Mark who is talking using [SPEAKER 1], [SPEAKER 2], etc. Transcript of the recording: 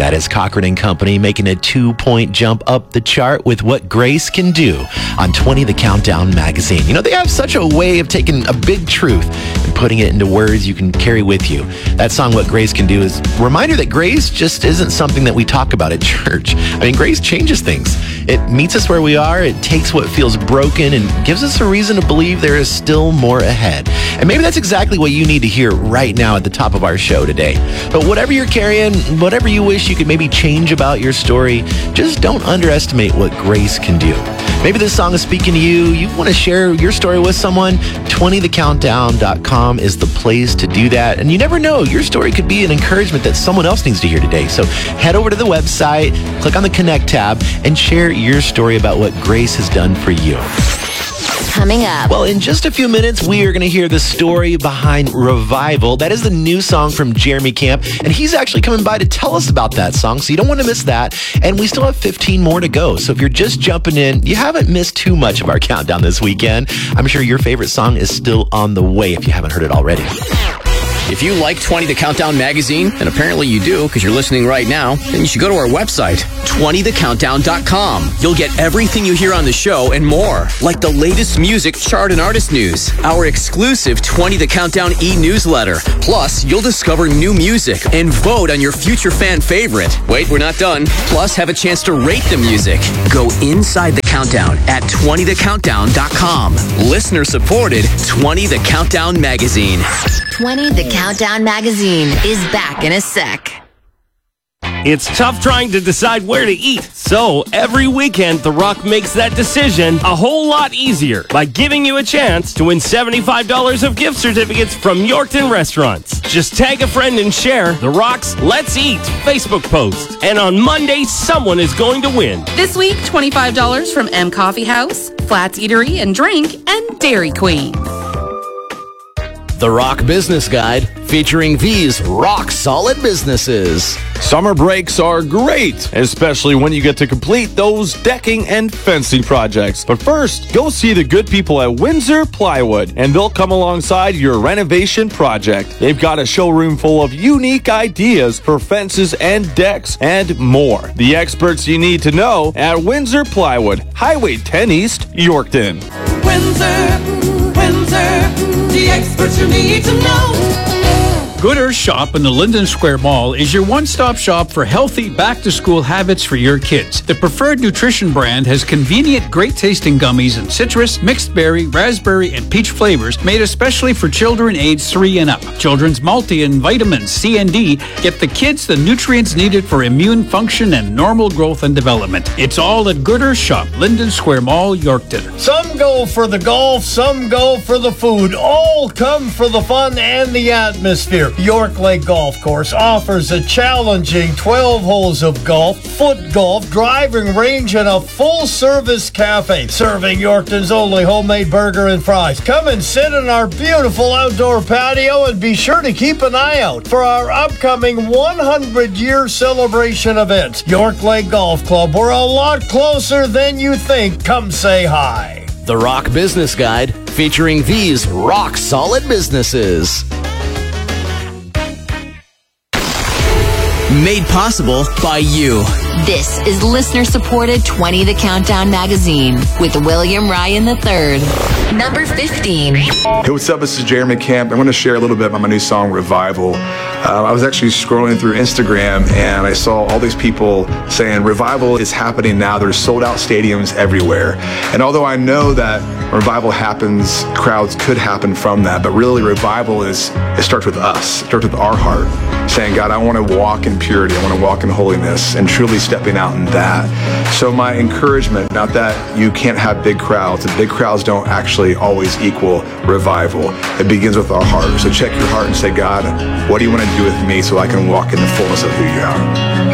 [SPEAKER 1] That is Cochran and Company making a 2-point jump up the chart with What Grace Can Do on 20 The Countdown magazine. You know, they have such a way of taking a big truth and putting it into words you can carry with you. That song, What Grace Can Do, is a reminder that grace just isn't something that we talk about at church. I mean, grace changes things. It meets us where we are. It takes what feels broken and gives us a reason to believe there is still more ahead. And maybe that's exactly what you need to hear right now at the top of our show today. But whatever you're carrying, whatever you wish you could maybe change about your story, just don't underestimate what grace can do. Maybe this song is speaking to you. You want to share your story with someone? 20thecountdown.com is the place to do that. And you never know, your story could be an encouragement that someone else needs to hear today. So head over to the website, click on the Connect tab, and share your story about what grace has done for you.
[SPEAKER 2] Coming up.
[SPEAKER 1] Well, in just a few minutes, we are going to hear the story behind Revival. That is the new song from Jeremy Camp, and he's actually coming by to tell us about that song, so you don't want to miss that. And we still have 15 more to go, so if you're just jumping in, you haven't missed too much of our countdown this weekend. I'm sure your favorite song is still on the way if you haven't heard it already.
[SPEAKER 3] If you like 20 The Countdown magazine, and apparently you do because you're listening right now, then you should go to our website, 20thecountdown.com. You'll get everything you hear on the show and more, like the latest music, chart, and artist news, our exclusive 20 The Countdown e-newsletter. Plus, you'll discover new music and vote on your future fan favorite. Wait, we're not done. Plus, have a chance to rate the music. Go inside the countdown at 20thecountdown.com. Listener supported 20 The Countdown magazine.
[SPEAKER 2] 20 The Countdown magazine is back in a sec.
[SPEAKER 4] It's tough trying to decide where to eat, so every weekend The Rock makes that decision a whole lot easier by giving you a chance to win $75 of gift certificates from Yorkton Restaurants. Just tag a friend and share The Rock's Let's Eat Facebook post, and on Monday, someone is going to win.
[SPEAKER 5] This week, $25 from M Coffee House, Flats Eatery and Drink, and Dairy Queen.
[SPEAKER 3] The Rock Business Guide, featuring these rock-solid businesses.
[SPEAKER 6] Summer breaks are great, especially when you get to complete those decking and fencing projects. But first, go see the good people at Windsor Plywood, and they'll come alongside your renovation project. They've got a showroom full of unique ideas for fences and decks and more. The experts you need to know at Windsor Plywood, Highway 10 East, Yorkton.
[SPEAKER 7] Windsor, the experts you need to know. Good Earth Shop in the Linden Square Mall is your one-stop shop for healthy back-to-school habits for your kids. The preferred nutrition brand has convenient, great-tasting gummies in citrus, mixed berry, raspberry, and peach flavors made especially for children aged 3 and up. Children's multi and vitamins C and D get the kids the nutrients needed for immune function and normal growth and development. It's all at Good Earth Shop, Linden Square Mall, Yorkton.
[SPEAKER 8] Some go for the golf, some go for the food. All come for the fun and the atmosphere. York Lake Golf Course offers a challenging 12 holes of golf, foot golf, driving range, and a full-service cafe, serving Yorkton's only homemade burger and fries. Come and sit in our beautiful outdoor patio and be sure to keep an eye out for our upcoming 100-year celebration events. York Lake Golf Club, we're a lot closer than you think. Come say hi.
[SPEAKER 3] The Rock Business Guide, featuring these rock-solid businesses. Made possible by you.
[SPEAKER 2] This is listener-supported 20 The Countdown magazine with William Ryan III. Number 15.
[SPEAKER 9] Hey, what's up? This is Jeremy Camp. I want to share a little bit about my new song, Revival. I was actually scrolling through Instagram and I saw all these people saying Revival is happening now. There's sold out stadiums everywhere. And although I know that revival happens, crowds could happen from that, but really revival it starts with us. It starts with our heart, saying, God, I want to walk in purity. I want to walk in holiness, and truly stepping out in that. So my encouragement, not that you can't have big crowds, and big crowds don't actually always equal revival. It begins with our heart. So check your heart and say, God, what do you want to do with me so I can walk in the fullness of who you are?